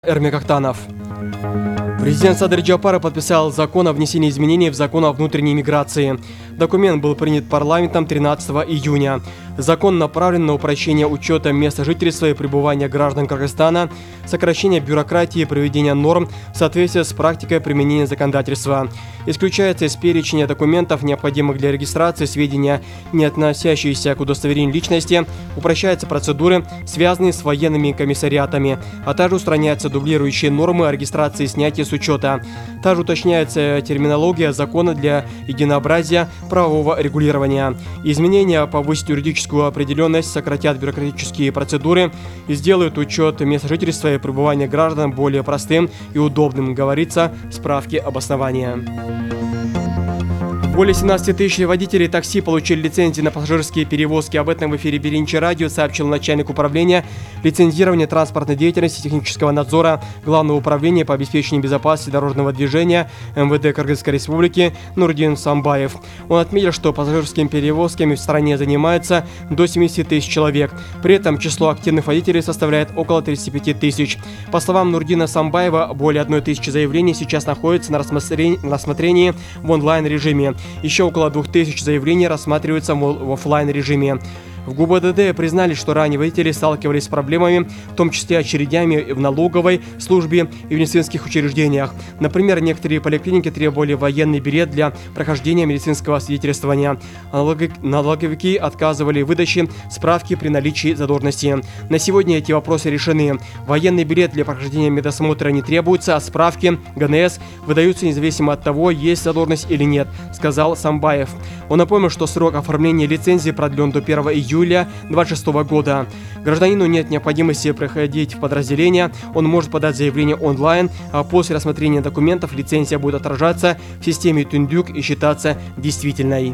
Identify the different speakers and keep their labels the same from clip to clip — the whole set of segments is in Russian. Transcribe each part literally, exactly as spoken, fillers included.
Speaker 1: Эрмекахтанов. Президент Садыр Джапаров подписал закон о внесении изменений в закон о внутренней миграции. Документ был принят парламентом тринадцатого июня. Закон направлен на упрощение учета места жительства и пребывания граждан Кыргызстана, сокращение бюрократии и приведение норм в соответствии с практикой применения законодательства. Исключается из перечня документов, необходимых для регистрации, сведения, не относящиеся к удостоверению личности, упрощаются процедуры, связанные с военными комиссариатами, а также устраняются дублирующие нормы о регистрации и снятии с учета. Также уточняется терминология закона для единообразия правового регулирования. Изменения повысят юридическую определенность, сократят бюрократические процедуры и сделают учет места жительства и пребывания граждан более простым и удобным, говорится в справке обоснования. Более семнадцати тысяч водителей такси получили лицензии на пассажирские перевозки. Об этом в эфире Биринчи радио сообщил начальник управления лицензирования транспортной деятельности технического надзора Главного управления по обеспечению безопасности дорожного движения эм вэ дэ Кыргызской Республики Нурдин Самбаев. Он отметил, что пассажирскими перевозками в стране занимается до семидесяти тысяч человек. При этом число активных водителей составляет около тридцати пяти тысяч. По словам Нурдина Самбаева, более одной тысячи заявлений сейчас находится на рассмотрении в онлайн-режиме. Еще около двух тысяч заявлений рассматриваются в офлайн режиме. В ГУ Бэ Дэ Дэ признали, что ранее водители сталкивались с проблемами, в том числе очередями в налоговой службе и в медицинских учреждениях. Например, некоторые поликлиники требовали военный билет для прохождения медицинского свидетельствования. Налоговики отказывали в выдаче справки при наличии задолженности. На сегодня эти вопросы решены. Военный билет для прохождения медосмотра не требуется, а справки гэ эн эс выдаются независимо от того, есть задолженность или нет, сказал Самбаев. Он напомнил, что срок оформления лицензии продлен до первого июля две тысячи двадцать шестого года. Гражданину нет необходимости проходить в подразделение, он может подать заявление онлайн, а после рассмотрения документов лицензия будет отражаться в системе Тундюк и считаться действительной.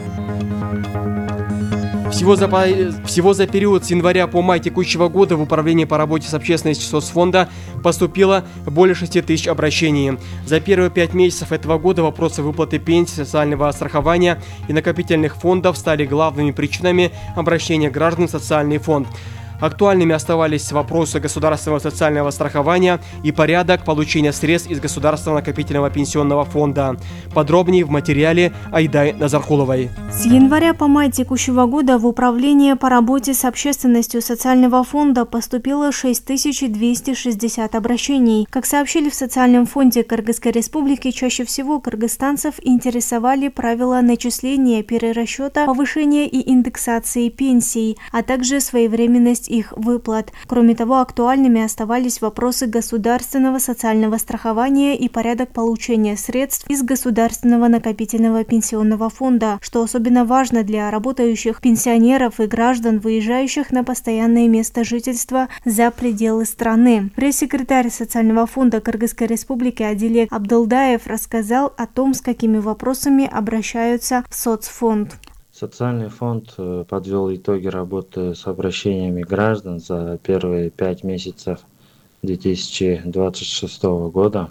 Speaker 1: Всего за, всего за период с января по май текущего года в Управление по работе с общественностью соцфонда поступило более шести тысяч обращений. За первые пять месяцев этого года вопросы выплаты пенсий, социального страхования и накопительных фондов стали главными причинами обращения граждан в социальный фонд. Актуальными оставались вопросы государственного социального страхования и порядок получения средств из Государственного накопительного пенсионного фонда. Подробнее в материале Айдай Назархуловой.
Speaker 2: С января по май текущего года в Управление по работе с общественностью социального фонда поступило шесть тысяч двести шестьдесят обращений. Как сообщили в Социальном фонде Кыргызской Республики, чаще всего кыргызстанцев интересовали правила начисления, перерасчета, повышения и индексации пенсий, а также своевременность их выплат. Кроме того, актуальными оставались вопросы государственного социального страхования и порядок получения средств из Государственного накопительного пенсионного фонда, что особенно важно для работающих пенсионеров и граждан, выезжающих на постоянное место жительства за пределы страны. Пресс-секретарь Социального фонда Кыргызской Республики Адилек Абдылдаев рассказал о том, с какими вопросами обращаются в соцфонд.
Speaker 3: Социальный фонд подвел итоги работы с обращениями граждан за первые пять месяцев две тысячи двадцать шестого года.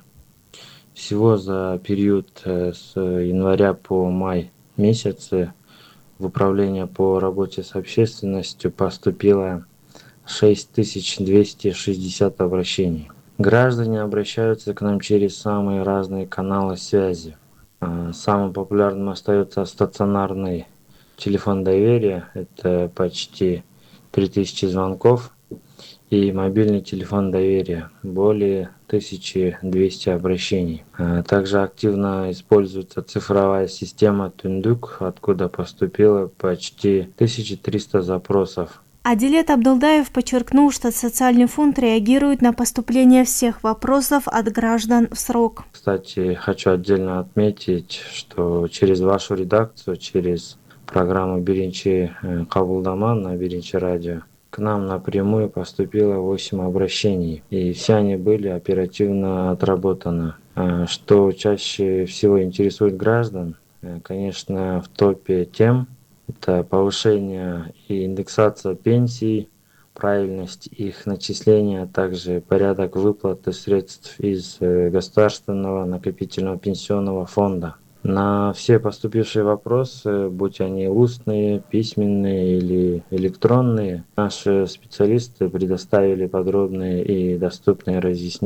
Speaker 3: Всего за период с января по май месяцы в Управление по работе с общественностью поступило шесть тысяч двести шестьдесят обращений. Граждане обращаются к нам через самые разные каналы связи. Самым популярным остается стационарный телефон доверия, это почти три тысячи звонков, и мобильный телефон доверия, более тысячи двухсот обращений. Также активно используется цифровая система Тундюк, откуда поступило почти тысяча триста запросов.
Speaker 2: Адилет Абдылдаев подчеркнул, что Социальный фонд реагирует на поступление всех вопросов от граждан в срок.
Speaker 3: Кстати, хочу отдельно отметить, что через вашу редакцию, через программу Биринчи Кабулдама на Биринчи радио, к нам напрямую поступило восемь обращений, и все они были оперативно отработаны. Что чаще всего интересует граждан, конечно, в топе тем, это повышение и индексация пенсий, правильность их начисления, а также порядок выплаты средств из Государственного накопительного пенсионного фонда. На все поступившие вопросы, будь они устные, письменные или электронные, наши специалисты предоставили подробные и доступные разъяснения